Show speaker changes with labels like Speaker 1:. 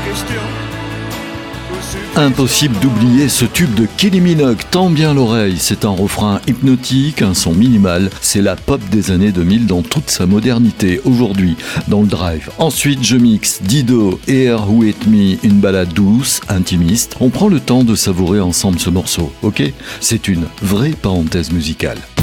Speaker 1: Impossible d'oublier ce tube de Kylie Minogue, tend bien l'oreille. C'est un refrain hypnotique, un son minimal. C'est la pop des années 2000 dans toute sa modernité, aujourd'hui, dans le drive. Ensuite, je mixe Dido et Here With Me, une balade douce, intimiste. On prend le temps de savourer ensemble ce morceau, ok ? C'est une vraie parenthèse musicale.